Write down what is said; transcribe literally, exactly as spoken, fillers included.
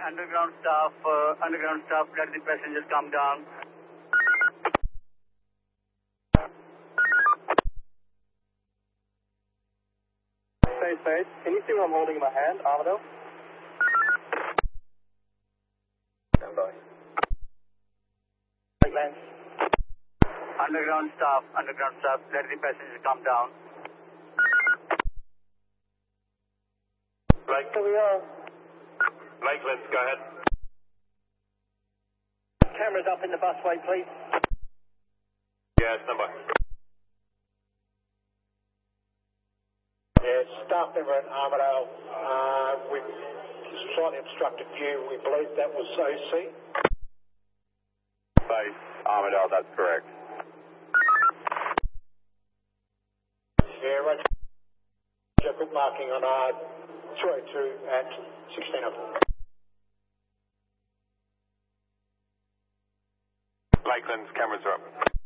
underground staff, uh, underground staff, let the passengers come down. Space, space. Can you see what I'm holding in my hand, Armadale? Stand by. Lakelands. Underground staff, underground staff, let the passengers come down. Lake. Here we are. Lakelands, go ahead. Cameras up in the busway, please. Yeah, stand by. Yeah, staff member at Armadale, uh, with slightly obstructed view, we believe that was O C. Base, Armadale, that's correct. Yeah, right. Good marking on uh, two oh two at sixteen oh four. Lakelands, cameras are up.